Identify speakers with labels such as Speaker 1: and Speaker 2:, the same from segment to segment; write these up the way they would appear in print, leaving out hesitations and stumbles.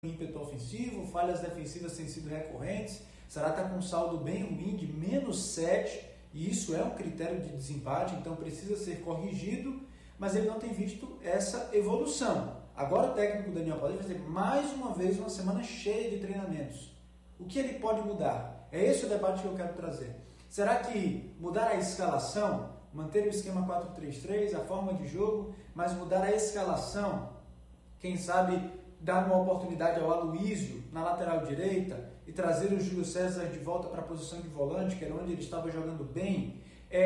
Speaker 1: ímpeto ofensivo, falhas defensivas têm sido recorrentes. O Ceará está com um saldo bem ruim de -7, e isso é um critério de desempate, então precisa ser corrigido, mas ele não tem visto essa evolução. Agora o técnico Daniel Paulista vai fazer mais uma vez uma semana cheia de treinamentos. O que ele pode mudar? É esse o debate que eu quero trazer. Será que mudar a escalação, manter o esquema 4-3-3, a forma de jogo, mas mudar a escalação, quem sabe dar uma oportunidade ao Aloísio na lateral direita e trazer o Júlio César de volta para a posição de volante, que era onde ele estava jogando bem,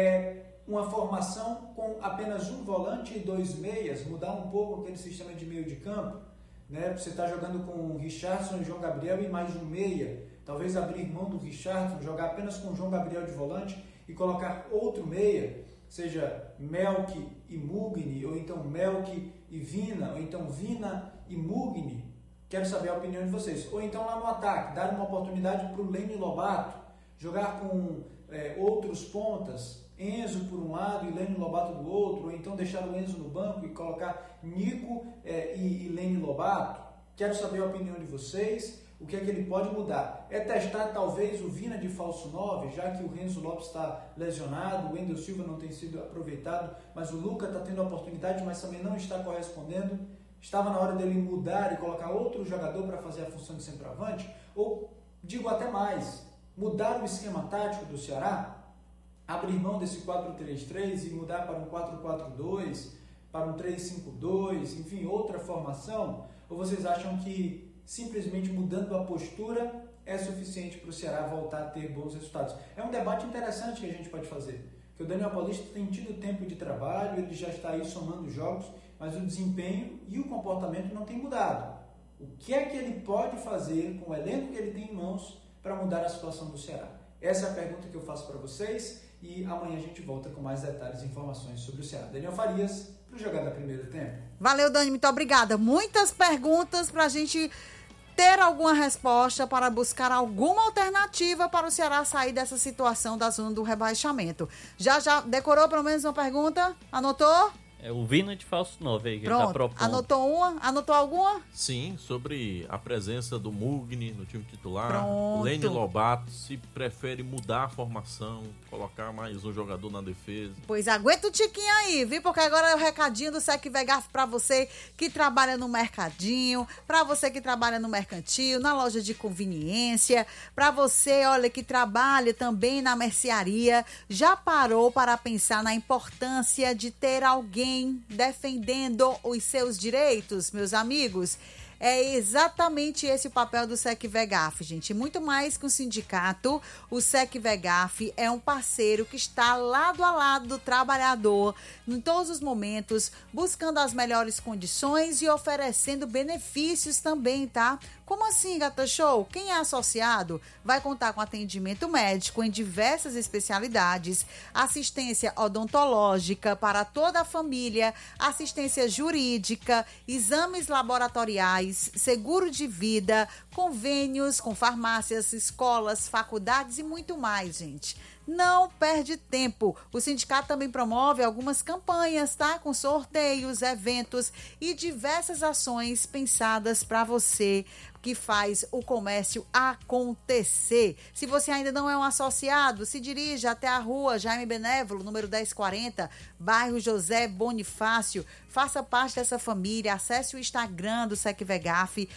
Speaker 1: uma formação com apenas um volante e 2 meias, mudar um pouco aquele sistema de meio de campo, né? Você está jogando com o Richardson e João Gabriel e mais um meia, talvez abrir mão do Richardson, jogar apenas com o João Gabriel de volante e colocar outro meia, seja Melk e Mugni, ou então Melk e Vina, ou então Vina e Mugni. Quero saber a opinião de vocês. Ou então lá no ataque, dar uma oportunidade para o Leni Lobato, jogar com outros pontas, Enzo por um lado e Leni Lobato do outro, ou então deixar o Enzo no banco e colocar Nico e Leni Lobato. Quero saber a opinião de vocês. O que é que ele pode mudar? É testar talvez o Vina de falso 9, já que o Renzo Lopes está lesionado, o Wendel Silva não tem sido aproveitado, mas o Luca está tendo a oportunidade, mas também não está correspondendo. Estava na hora dele mudar e colocar outro jogador para fazer a função de centroavante? Ou, digo até mais, mudar o esquema tático do Ceará, abrir mão desse 4-3-3 e mudar para um 4-4-2, para um 3-5-2, enfim, outra formação? Ou vocês acham que simplesmente mudando a postura é suficiente para o Ceará voltar a ter bons resultados? É um debate interessante que a gente pode fazer, porque o Daniel Paulista tem tido tempo de trabalho, ele já está aí somando jogos, mas o desempenho e o comportamento não tem mudado. O que é que ele pode fazer com o elenco que ele tem em mãos para mudar a situação do Ceará? Essa é a pergunta que eu faço para vocês e amanhã a gente volta com mais detalhes e informações sobre o Ceará. Daniel Farias, para o Jogada Primeiro Tempo.
Speaker 2: Valeu, Dani, muito obrigada. Muitas perguntas para a gente ter alguma resposta, para buscar alguma alternativa para o Ceará sair dessa situação da zona do rebaixamento. Já decorou pelo menos uma pergunta? Anotou?
Speaker 3: É o Vina de falso 9 aí que
Speaker 2: Pronto.
Speaker 3: ele tá propondo.
Speaker 2: Anotou uma? Anotou alguma?
Speaker 4: Sim, sobre a presença do Mugni no time titular.
Speaker 2: Pronto.
Speaker 4: Leni Lobato, se prefere mudar a formação, colocar mais um jogador na defesa.
Speaker 2: Pois aguenta o tiquinho aí, viu? Porque agora é o recadinho do Sec Vegaf para você que trabalha no mercadinho, para você que trabalha no mercantil, na loja de conveniência, para você, olha, que trabalha também na mercearia. Já parou para pensar na importância de ter alguém defendendo os seus direitos, meus amigos? É exatamente esse o papel do Sec Vegaf, gente. Muito mais que um sindicato, o Sec Vegaf é um parceiro que está lado a lado do trabalhador em todos os momentos, buscando as melhores condições e oferecendo benefícios também, tá? Como assim, Gata Show? Quem é associado vai contar com atendimento médico em diversas especialidades, assistência odontológica para toda a família, assistência jurídica, exames laboratoriais, seguro de vida, convênios com farmácias, escolas, faculdades e muito mais, gente. Não perde tempo. O sindicato também promove algumas campanhas, tá? Com sorteios, eventos e diversas ações pensadas para você que faz o comércio acontecer. Se você ainda não é um associado, se dirija até a rua Jaime Benévolo, número 1040, bairro José Bonifácio. Faça parte dessa família, acesse o Instagram do Sec Vegaf,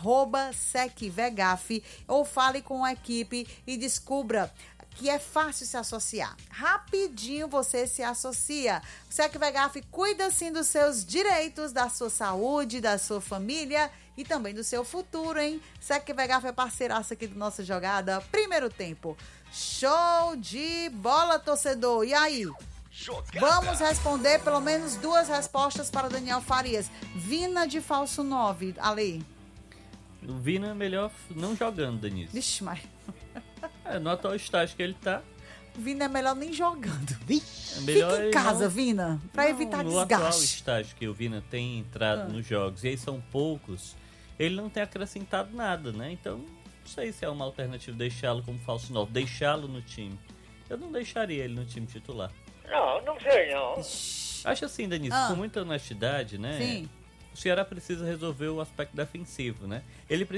Speaker 2: @SecVegaf, ou fale com a equipe e descubra que é fácil se associar. Rapidinho você se associa. O Sec Vegaf cuida sim dos seus direitos, da sua saúde, da sua família e também do seu futuro, hein? Sec Vegaf é parceiraça aqui do Nossa Jogada Primeiro Tempo. Show de bola, torcedor! E aí? Jogada. Vamos responder pelo menos 2 respostas para Daniel Farias. Vina de falso 9, Ale.
Speaker 3: O Vina é melhor não jogando, Denise.
Speaker 2: Vixe, mas...
Speaker 3: no atual estágio que ele tá.
Speaker 2: Vina é melhor nem jogando.
Speaker 3: É melhor
Speaker 2: fica em casa, Vina, pra evitar desgaste.
Speaker 3: No atual estágio que o Vina tem entrado nos jogos, e aí são poucos, ele não tem acrescentado nada, né? Então, não sei se é uma alternativa deixá-lo como falso 9, deixá-lo no time. Eu não deixaria ele no time titular.
Speaker 5: Não sei não.
Speaker 3: Acho assim, Denise, com muita honestidade, né?
Speaker 2: Sim.
Speaker 3: O Ceará precisa resolver o aspecto defensivo, né? Ele